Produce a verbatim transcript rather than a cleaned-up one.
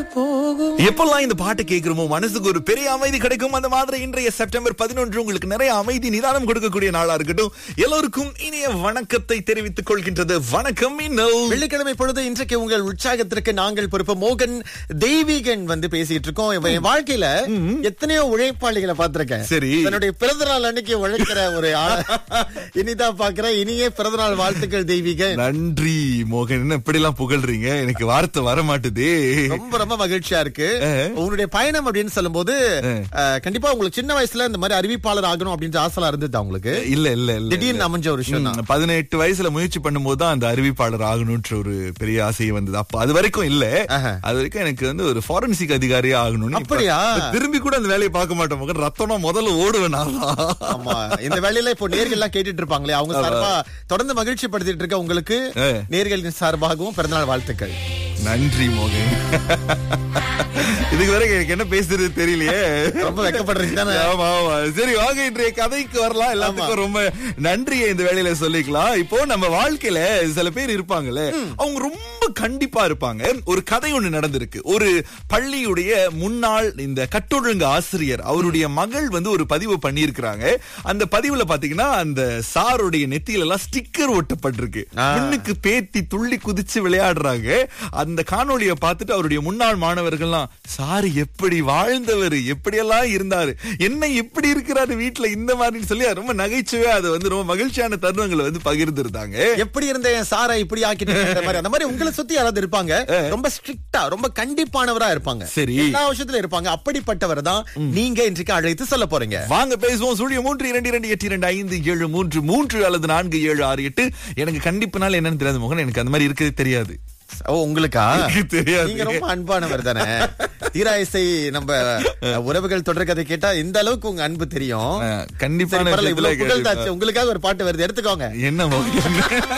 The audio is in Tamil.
போகும். எப்பெல்லாம் இந்த பாட்டு கேட்கிறோமோ மனசுக்கு ஒரு பெரிய அமைதி கிடைக்கும். அந்த மாதிரி இன்றைய செப்டம்பர் பதினொன்று உங்களுக்கு நிறைய அமைதி நிதானம் கொடுக்கக்கூடிய நாளா இருக்கட்டும். எல்லோருக்கும் இனிய வணக்கத்தை தெரிவித்துக் கொள்கின்றது. வணக்கம் இன்னல். வெள்ளிக்கிழமை பொழுது இன்றைக்கு உங்கள் உற்சாகத்திற்கு நாங்கள் பொறுப்பு. மோகன் தெய்வீகன் வந்து பேசிட்டு இருக்கோம். இவன் என் வாழ்க்கையில எத்தனையோ உழைப்பாளிகளை பார்த்திருக்கேன். சரி. தன்னுடைய பிறந்தநாள் அன்னைக்கு உழைக்கிற ஒரு ஆள் இனிதான் பாக்குறேன். இனிய பிறந்தநாள் வாழ்த்துக்கள் தெய்வீகன். நன்றி மோகன். என்ன இப்படி எல்லாம் புகழ்றீங்க? எனக்கு வார்த்தை வர மாட்டுதே. ரொம்ப ரொம்ப மகிழ்ச்சியா இருக்கு. உங்களுடைய பயணம் அப்படின்னு சொல்லும் போது கண்டிப்பா உங்களுக்கு சின்ன வயசுல இந்த மாதிரி அறிவிப்பாளர் ஆகணும் அப்படின்ற ஆசை இருந்தது உங்களுக்கு? இல்ல இல்ல இல்ல திடீர்னு அமைஞ்ச ஒரு விஷயம் தான். பதினெட்டு வயசுல முயற்சி பண்ணும் போதுதான் அந்த அறிவிப்பாளர் ஆகணும்ன்ற ஒரு பெரிய ஆசை வந்தது. அப்ப அது வரைக்கும் இல்ல. அது வரைக்கும் எனக்கு வந்து ஒரு ஃபாரன்சிக் அதிகாரியா ஆகணும்னு. அப்படியா? திரும்பி கூட அந்த வேலையை பார்க்க மாட்டேன் மகன். ரத்தம்னா முதல்ல ஓடுவேன். ஆமா, இந்த வேலையில இப்போ நேர்கள் எல்லாம் கேட்டுட்டு இருப்பாங்களே, அவங்க சார்பா தொடர்ந்து மகிழ்ச்சி படுத்திட்டு இருக்க உங்களுக்கு நேர்களின் சார்பாகவும் பிறந்தநாள் வாழ்த்துக்கள். நன்றி மோகன். இதுக்கு வரைக்கும் எனக்கு என்ன பேசுறது தெரியலையே. ரொம்ப வெக்கப்படுறீங்க தானே? ஆமா ஆமா. சரி வாங்க, இன்றைய கதைக்கு வரலாம். எல்லாத்துக்கும் ரொம்ப நன்றியை இந்த வேலையில சொல்லிக்கலாம். இப்போ நம்ம வாழ்க்கையில சில பேர் இருப்பாங்கல்ல, அவங்க ரொம்ப கண்டிப்பா இருப்பாங்க. ஒரு கதை ஒண்ணு நடந்திருக்கு. ஒரு பள்ளியுடைய முன்னாள் இந்த கட்டொழுங்கு ஆசிரியர், அவருடைய மகள் வந்து ஒரு பதிவு பண்ணி இருக்கிறாங்க. அந்த பதிவுல பாத்தீங்கன்னா அந்த சாருடைய நெத்தியில எல்லாம் ஸ்டிக்கர் ஒட்டப்பட்டிருக்கு. முன்னுக்கு பேத்தி துள்ளி குதிச்சு விளையாடுறாங்க. அந்த காணொலியை பார்த்துட்டு அவருடைய முன்னாள் மாணவர்கள்லாம், சாரு எப்படி வாழ்ந்தவர், எப்படியெல்லாம் இருந்தாரு, என்ன எப்படி இருக்கிறாரு வீட்டுல இந்த மாதிரி சொல்லி ரொம்ப நகைச்சுவை, அது வந்து ரொம்ப மகிழ்ச்சியான தருணங்களை வந்து பகிர்ந்துருந்தாங்க. எப்படி இருந்த சாரை இப்படி ஆக்கிட்டு அந்த மாதிரி உங்களை சுத்தி யாராவது இருப்பாங்க, ரொம்ப ஸ்ட்ரிக்டா ரொம்ப கண்டிப்பானவரா இருப்பாங்க. சரி, எல்லா விஷயத்துல இருப்பாங்க. அப்படிப்பட்டவர் தான் நீங்க இன்றைக்கு அழைத்து சொல்ல போறீங்க. வாங்க பேசுவோம். சூழிய மூன்று இரண்டு இரண்டு எட்டு இரண்டு ஐந்து ஏழு மூன்று மூன்று அல்லது நான்கு ஏழு ஆறு எட்டு. எனக்கு கண்டிப்புனால என்னன்னு தெரியாது மோகன். எனக்கு அந்த மாதிரி இருக்கிறது தெரியாது. ஓ, உங்களுக்கா தெரியாது. நீங்க ரொம்ப அன்பானவர் தானே. தீராயிசை நம்ம உறவுகள் தொடர் கதை கேட்டா இந்த அளவுக்கு உங்க அன்பு தெரியும். கண்டிப்பா. உங்களுக்காக ஒரு பாட்டு வருது, எடுத்துக்கோங்க. என்ன மோகன்?